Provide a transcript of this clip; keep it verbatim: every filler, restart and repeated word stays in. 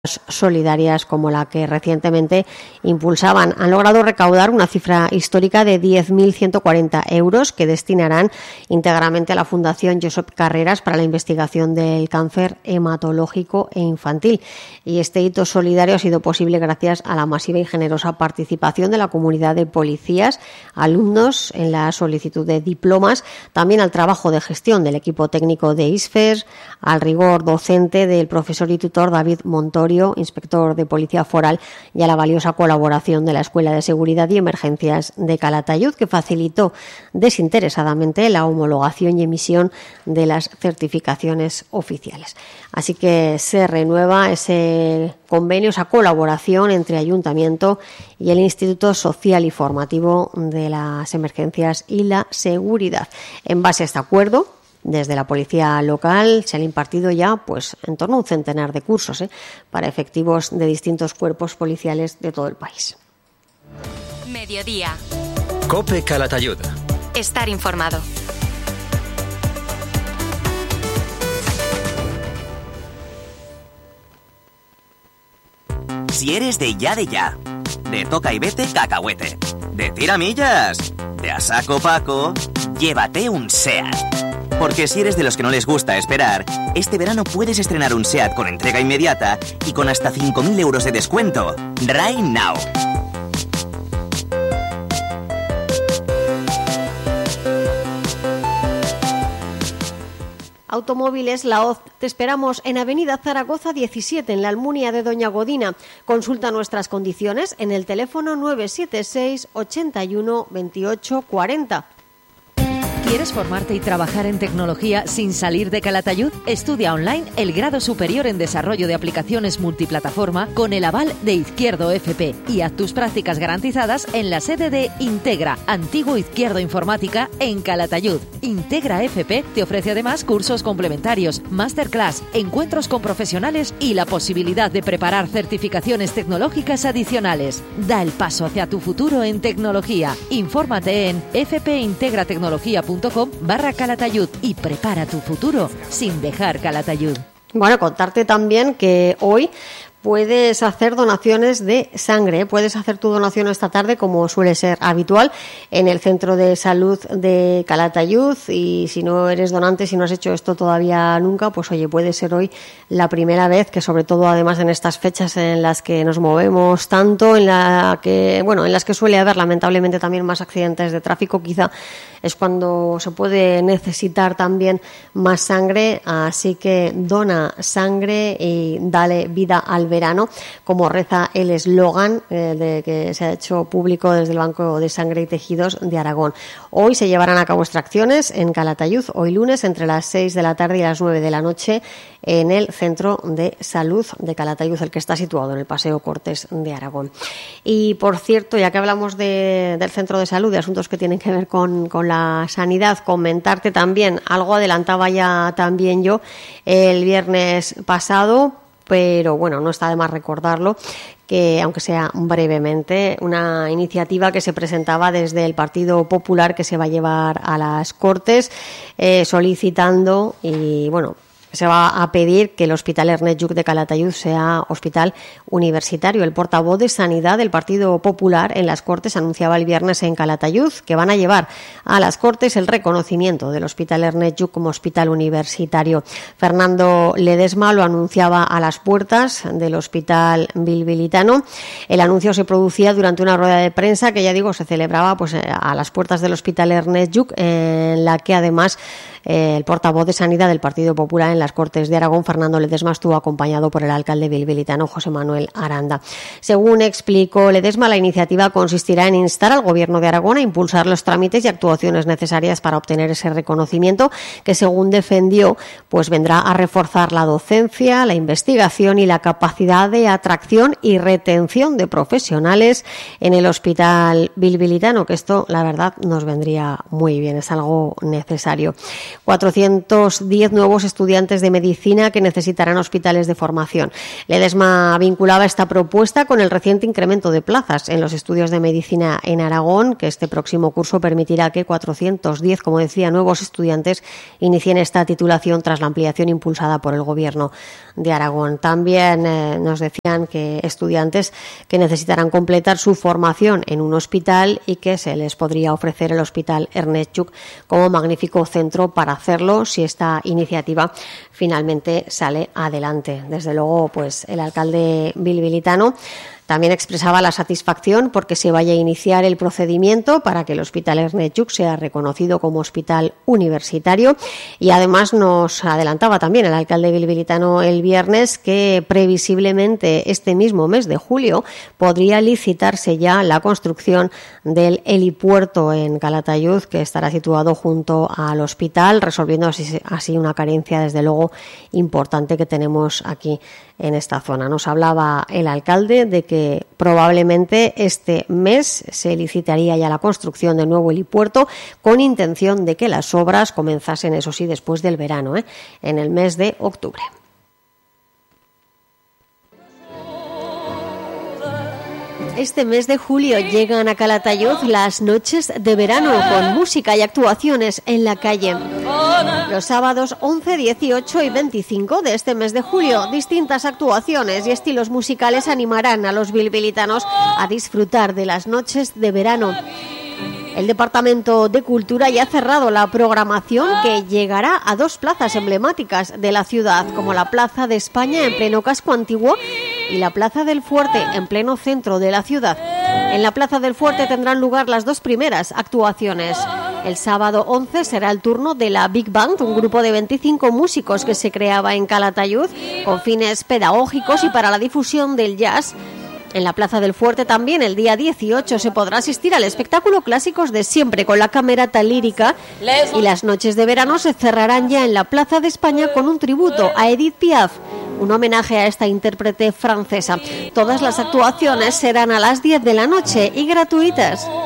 solidarias como la que recientemente impulsaban. Han logrado recaudar una cifra histórica de diez mil ciento cuarenta euros que destinarán íntegramente a la Fundación Josep Carreras para la investigación del cáncer hematológico e infantil. Y este hito solidario ha sido posible gracias a la masiva y generosa participación de la comunidad de policías, alumnos en la solicitud de diplomas, también al trabajo de gestión del equipo técnico de ISFES, al rigor docente del profesor y tutor David Montorio, inspector de Policía Foral, y a la valiosa colaboración de la Escuela de Seguridad y Emergencias de Calatayud, que facilitó desinteresadamente la homologación y emisión de las certificaciones oficiales. Así que se renueva ese convenio, esa colaboración entre Ayuntamiento y el Instituto Social y Formativo de las Emergencias y la Seguridad. En base a este acuerdo, desde la policía local se han impartido ya pues en torno a un centenar de cursos ¿eh? para efectivos de distintos cuerpos policiales de todo el país. Mediodía. COPE Calatayud. Estar informado. Si eres de ya de ya, de toca y vete cacahuete, de tiramillas, de a saco paco, llévate un SEAT. Porque si eres de los que no les gusta esperar, este verano puedes estrenar un SEAT con entrega inmediata y con hasta cinco mil euros de descuento. Right now. Automóviles La Hoz. Te esperamos en Avenida Zaragoza diecisiete, en la Almunia de Doña Godina. Consulta nuestras condiciones en el teléfono nueve siete seis, ochenta y uno, veintiocho, cuarenta. ¿Quieres formarte y trabajar en tecnología sin salir de Calatayud? Estudia online el grado superior en desarrollo de aplicaciones multiplataforma con el aval de Izquierdo F P y haz tus prácticas garantizadas en la sede de Integra, Antiguo Izquierdo Informática, en Calatayud. Integra F P te ofrece además cursos complementarios, masterclass, encuentros con profesionales y la posibilidad de preparar certificaciones tecnológicas adicionales. Da el paso hacia tu futuro en tecnología. Infórmate en fpintegratecnología punto com barra Calatayud y prepara tu futuro sin dejar Calatayud. Bueno, contarte también que hoy puedes hacer donaciones de sangre. Puedes hacer tu donación esta tarde, como suele ser habitual, en el Centro de Salud de Calatayud. Y si no eres donante, si no has hecho esto todavía nunca, pues oye, puede ser hoy la primera vez, que sobre todo además en estas fechas en las que nos movemos tanto, en la que, bueno, en las que suele haber lamentablemente también más accidentes de tráfico, quizá es cuando se puede necesitar también más sangre. Así que dona sangre y dale vida al verano, como reza el eslogan eh, de que se ha hecho público desde el Banco de Sangre y Tejidos de Aragón. Hoy se llevarán a cabo extracciones en Calatayud, hoy lunes, entre las seis de la tarde y las nueve de la noche, en el Centro de Salud de Calatayud, el que está situado en el Paseo Cortés de Aragón. Y, por cierto, ya que hablamos de, del Centro de Salud, de asuntos que tienen que ver con, con la sanidad, comentarte también, algo adelantaba ya también yo el viernes pasado, pero bueno, no está de más recordarlo, que aunque sea brevemente, una iniciativa que se presentaba desde el Partido Popular, que se va a llevar a las Cortes, eh, solicitando y bueno, se va a pedir que el Hospital Ernest Lluch de Calatayud sea hospital universitario. El portavoz de Sanidad del Partido Popular en las Cortes anunciaba el viernes en Calatayud que van a llevar a las Cortes el reconocimiento del Hospital Ernest Lluch como hospital universitario. Fernando Ledesma lo anunciaba a las puertas del Hospital Bilbilitano. El anuncio se producía durante una rueda de prensa que, ya digo, se celebraba pues a las puertas del Hospital Ernest Lluch, en la que además eh, el portavoz de Sanidad del Partido Popular en las Cortes de Aragón, Fernando Ledesma, estuvo acompañado por el alcalde bilbilitano, José Manuel Aranda. Según explicó Ledesma, la iniciativa consistirá en instar al Gobierno de Aragón a impulsar los trámites y actuaciones necesarias para obtener ese reconocimiento, que, según defendió, pues vendrá a reforzar la docencia, la investigación y la capacidad de atracción y retención de profesionales en el Hospital Bilbilitano, que esto, la verdad, nos vendría muy bien, es algo necesario. cuatrocientos diez nuevos estudiantes estudiantes de medicina que necesitarán hospitales de formación. Ledesma vinculaba esta propuesta con el reciente incremento de plazas en los estudios de medicina en Aragón, que este próximo curso permitirá que cuatrocientos diez, como decía, nuevos estudiantes inicien esta titulación tras la ampliación impulsada por el Gobierno de Aragón. También eh, nos decían que estudiantes que necesitarán completar su formación en un hospital y que se les podría ofrecer el Hospital Ernestchuk como magnífico centro para hacerlo si esta iniciativa finalmente sale adelante. Desde luego, pues el alcalde bilbilitano también expresaba la satisfacción porque se vaya a iniciar el procedimiento para que el Hospital Ernestchuk sea reconocido como hospital universitario, y además nos adelantaba también el alcalde bilbilitano el viernes que previsiblemente este mismo mes de julio podría licitarse ya la construcción del helipuerto en Calatayud, que estará situado junto al hospital, resolviendo así, así una carencia desde luego importante que tenemos aquí en esta zona. Nos hablaba el alcalde de que probablemente este mes se licitaría ya la construcción del nuevo helipuerto, con intención de que las obras comenzasen, eso sí, después del verano, ¿eh? en el mes de octubre. Este mes de julio llegan a Calatayud las noches de verano con música y actuaciones en la calle. Los sábados once, dieciocho y veinticinco de este mes de julio, distintas actuaciones y estilos musicales animarán a los bilbilitanos a disfrutar de las noches de verano. El Departamento de Cultura ya ha cerrado la programación, que llegará a dos plazas emblemáticas de la ciudad, como la Plaza de España en pleno casco antiguo y la Plaza del Fuerte en pleno centro de la ciudad. En la Plaza del Fuerte tendrán lugar las dos primeras actuaciones. El sábado once será el turno de la Big Band, un grupo de veinticinco músicos que se creaba en Calatayud con fines pedagógicos y para la difusión del jazz. En la Plaza del Fuerte también el día dieciocho se podrá asistir al espectáculo Clásicos de Siempre con la Camerata Lírica, y las noches de verano se cerrarán ya en la Plaza de España con un tributo a Edith Piaf, un homenaje a esta intérprete francesa. Todas las actuaciones serán a las diez de la noche y gratuitas.